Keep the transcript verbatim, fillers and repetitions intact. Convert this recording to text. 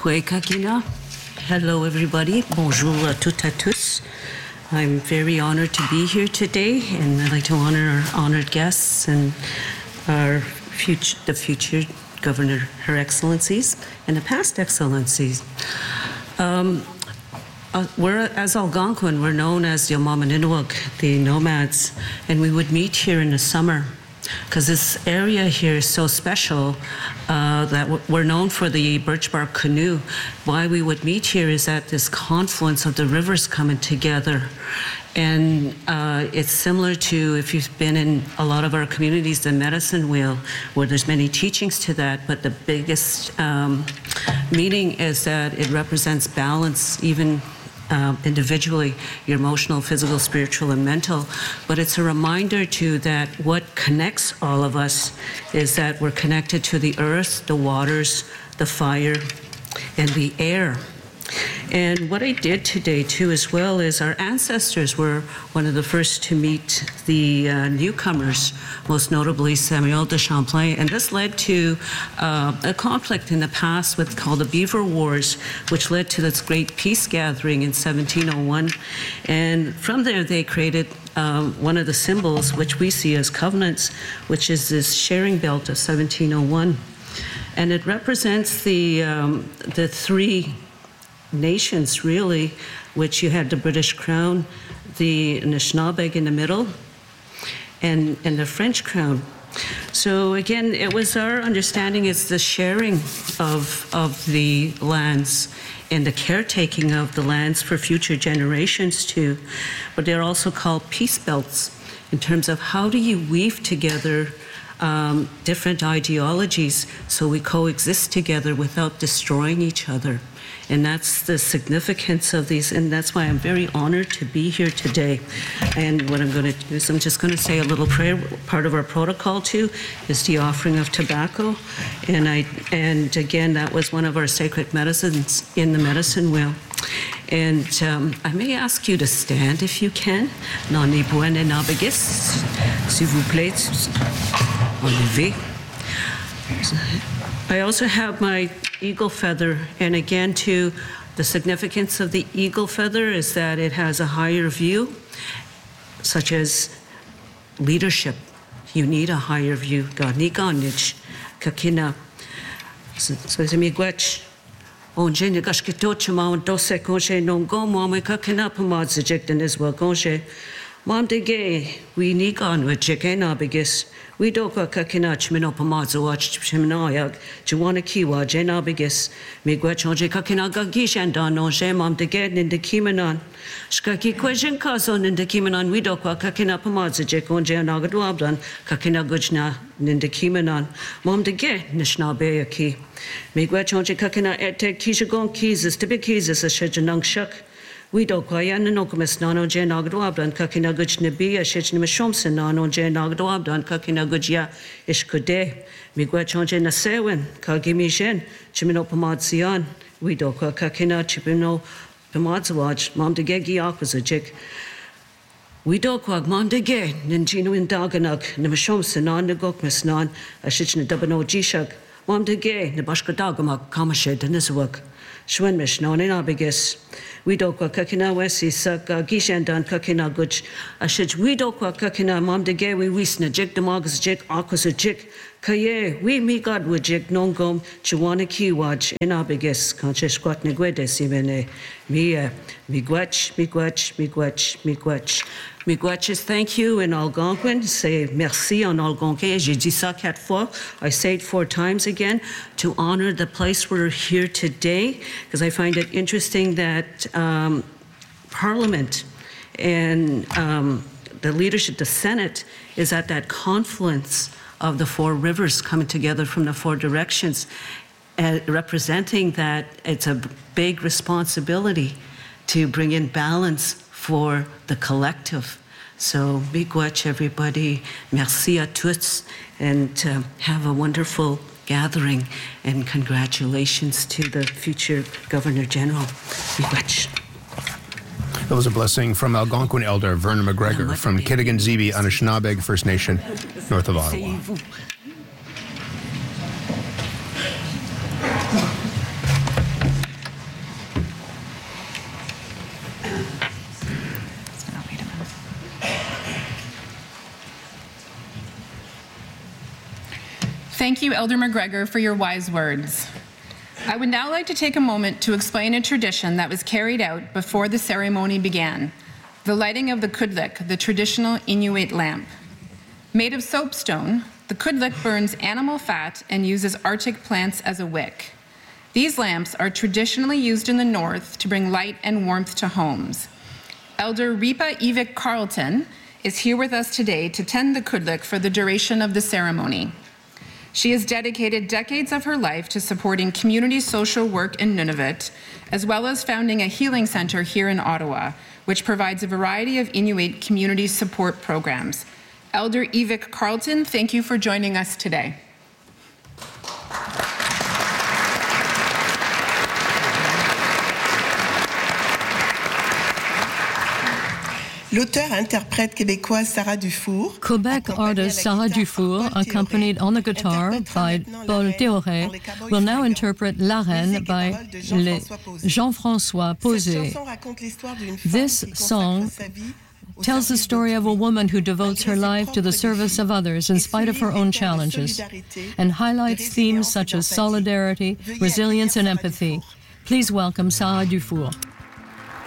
Kakina. Hello, everybody. Bonjour à toutes et à tous. I'm very honored to be here today, and I'd like to honor our honored guests and our future, the future Governor, Her Excellencies, and the past Excellencies. Um, uh, we're, as Algonquin, we're known as the Yamamaninwak, the nomads, and we would meet here in the summer, because this area here is so special uh, that we're known for the birch bark canoe. Why we would meet here is at this confluence of the rivers coming together. And uh, it's similar to, if you've been in a lot of our communities, the medicine wheel, where there's many teachings to that, but the biggest um, meaning is that it represents balance, even Um, individually, your emotional, physical, spiritual, and mental. But it's a reminder too that what connects all of us is that we're connected to the earth, the waters, the fire, and the air. And what I did today too as well is our ancestors were one of the first to meet the uh, newcomers, most notably Samuel de Champlain, and this led to uh, a conflict in the past with called the Beaver Wars, which led to this great peace gathering in seventeen oh one. And from there they created um, one of the symbols which we see as covenants, which is this sharing belt of seventeen oh one. And it represents the, um, the three nations, really, which you had the British Crown, the Anishinaabe in the middle, and, and the French Crown. So again, it was our understanding is the sharing of, of the lands and the caretaking of the lands for future generations too. But they're also called peace belts in terms of how do you weave together um, different ideologies so we coexist together without destroying each other. And that's the significance of these, and that's why I'm very honored to be here today. And what I'm going to do is I'm just going to say a little prayer. Part of our protocol too is the offering of tobacco, and I and again that was one of our sacred medicines in the medicine wheel. And um, I may ask you to stand if you can. Nani buene nabegis, s'il vous plaît, enlevez. I also have my eagle feather, and again too, the significance of the eagle feather is that it has a higher view, such as leadership. You need a higher view. Garniganich, kakina. So it's a miigwech. Onje ni gashkitocha ma dose konje non go ma me kakina pamad zeject and as well konje. Mom de gay, we nigan with jekena bigis. We doka kakinach minopamazo watch chimnayak, Juana Kiwa, Jena Bigis, Miguachonje Kakinaga Gishandan, no Jemam de Ged in the Kimanon. Skaki question cousin in the Kimanon, we doka Kakina Pamaza Jekon Janagadwabdan, Kakina Gujna in the Kimanon. Mom de Ged, Nishna Bayaki. Miguachonje Kakina ete Kishagon Keys, to be keys as a Shejanang Shuk. We do kwayan no kumis nano jen agdwabdan kakina guj nebi a shech nimashomsen nano jen agdwabdan kakina gujya ishkude migwa chonje na sewen kagimi jen chimino pamadzian we do kwa kakina chipino pamadzwaj mom de gegi akuzajik we do kwa mom de ge ninjino in daganak nimashomsen nan de gokmis nan a shech ne dabano jishak mom de ge ne bashkadagamak kamashe deniswak Shwenmish no in abigis. We do kwa kakina wesi sak gishandan kakina guch. Ashij we do kwa kakina mom de ge we wisna jik demagas jik akos a jik. Kaye we mi god with jik nongom chuana kiwaj in abigis. Conscious squat negwede simene. Mia migwach migwach migwach migwach. Miigwechis, thank you in Algonquin. Say merci en Algonquin. J'ai dit ça quatre fois. I say it four times again to honor the place we're here today, because I find it interesting that um, Parliament and um, the leadership, the Senate, is at that confluence of the four rivers coming together from the four directions, uh, representing that it's a big responsibility to bring in balance for the collective. So, miigwech everybody, merci à tous, and uh, have a wonderful gathering, and congratulations to the future Governor General. Miigwech. That was a blessing from Algonquin Elder Vernon McGregor from Kitigan-Zibi, Anishinaabe First Nation, north of Ottawa. Thank you, Elder McGregor, for your wise words. I would now like to take a moment to explain a tradition that was carried out before the ceremony began, the lighting of the kudlik, the traditional Inuit lamp. Made of soapstone, the kudlik burns animal fat and uses Arctic plants as a wick. These lamps are traditionally used in the north to bring light and warmth to homes. Elder Ripa Ivik Carlton is here with us today to tend the kudlik for the duration of the ceremony. She has dedicated decades of her life to supporting community social work in Nunavut, as well as founding a healing center here in Ottawa, which provides a variety of Inuit community support programs. Elder Ivik Carlton, thank you for joining us today. L'auteur-interprète québécoise Sarah Dufour, Quebec artist Sarah Dufour, accompanied on the guitar by Paul Théoret, will now interpret La Reine by Jean-François Posé. This song tells the story of a woman who devotes her life to the service of others in spite of her own challenges, and highlights themes such as solidarity, resilience, and empathy. Please welcome Sarah Dufour.